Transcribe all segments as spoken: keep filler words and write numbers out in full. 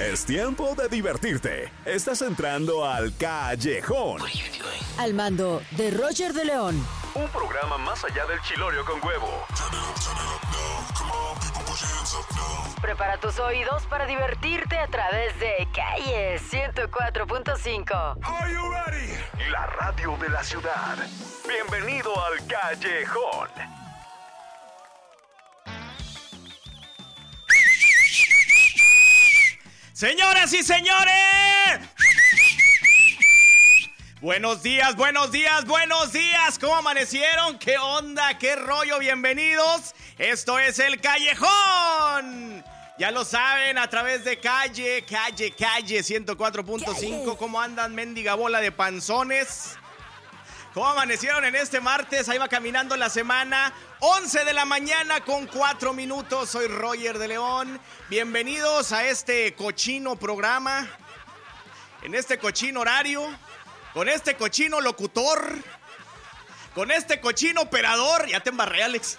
Es tiempo de divertirte. Estás entrando al Callejón. Al mando de Roger de León. Un programa más allá del chilorio con huevo. Prepara tus oídos para divertirte a través de Calle ciento cuatro punto cinco. Are you ready? La radio de la ciudad. Bienvenido al Callejón. Señoras y señores, buenos días, buenos días, buenos días. ¿Cómo amanecieron? ¿Qué onda? ¿Qué rollo? Bienvenidos. Esto es el Callejón. Ya lo saben, a través de Calle, Calle, Calle ciento cuatro punto cinco. ¿Cómo andan, mendiga bola de panzones? ¿Cómo amanecieron en este martes? Ahí va caminando la semana. once de la mañana con cuatro minutos. Soy Roger de León. Bienvenidos a este cochino programa. En este cochino horario. Con este cochino locutor. Con este cochino operador. Ya te embarré, Alex.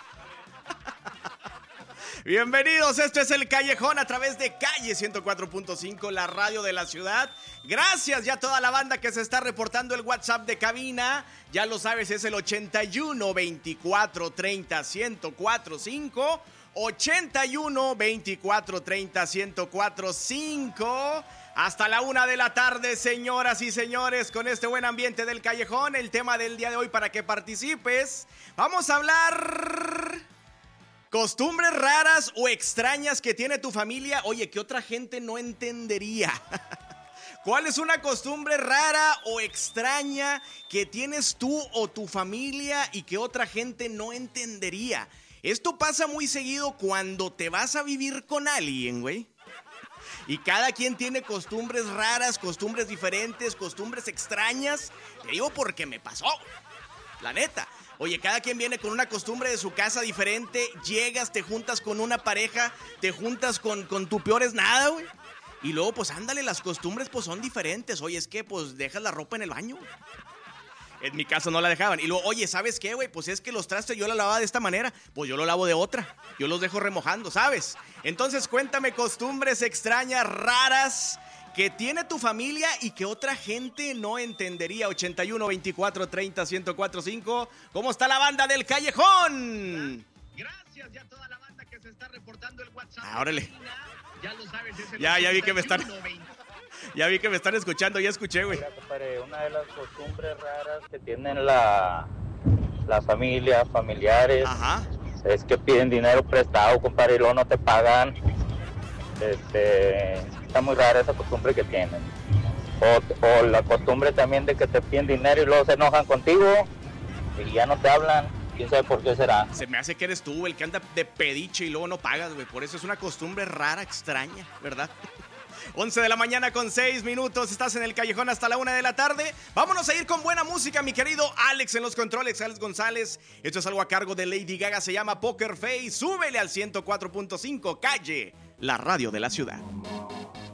Bienvenidos, esto es el Callejón a través de Calle ciento cuatro punto cinco, la radio de la ciudad. Gracias ya a toda la banda que se está reportando el WhatsApp de cabina. Ya lo sabes, es el ochenta y uno, veinticuatro, treinta, ciento cuatro, cinco. ochenta y uno, veinticuatro, treinta, ciento cuatro, cinco. Hasta la una de la tarde, señoras y señores, con este buen ambiente del Callejón. El tema del día de hoy para que participes. Vamos a hablar... costumbres raras o extrañas que tiene tu familia, oye, que otra gente no entendería. ¿Cuál es una costumbre rara o extraña que tienes tú o tu familia y que otra gente no entendería? Esto pasa muy seguido cuando te vas a vivir con alguien, güey. Y cada quien tiene costumbres raras, costumbres diferentes, costumbres extrañas. Te digo porque me pasó, la neta. Oye, cada quien viene con una costumbre de su casa diferente. Llegas, te juntas con una pareja, te juntas con, con tu peor es nada, güey. Y luego, pues, ándale, las costumbres, pues, son diferentes. Oye, es que, pues, dejas la ropa en el baño. En mi caso no la dejaban. Y luego, oye, ¿sabes qué, güey? Pues es que los trastes yo la lavaba de esta manera. Pues yo lo lavo de otra. Yo los dejo remojando, ¿sabes? Entonces, cuéntame costumbres extrañas, raras, que tiene tu familia y que otra gente no entendería. ochenta y uno, veinticuatro, treinta, ciento cuatro, cinco. ¿Cómo está la banda del Callejón? Gracias ya a toda la banda que se está reportando el WhatsApp. Ah, órale. Ya lo sabes, es el Ya, ya vi que me están... Ya vi que me están escuchando, ya escuché, güey. Mira, compadre, una de las costumbres raras que tienen la, las familias, familiares, Ajá. es que piden dinero prestado, compadre, y luego no te pagan. Este, está muy rara esa costumbre que tienen. O, o la costumbre también de que te piden dinero y luego se enojan contigo y ya no te hablan. ¿Quién sabe por qué será? Se me hace que eres tú el que anda de pediche y luego no pagas, güey. Por eso es una costumbre rara, extraña, ¿verdad? once de la mañana con seis minutos. Estás en el Callejón hasta la una de la tarde. Vámonos a ir con buena música, mi querido Alex en los controles, Alex González. Esto es algo a cargo de Lady Gaga. Se llama Poker Face. Súbele al ciento cuatro punto cinco. Calle, la radio de la ciudad.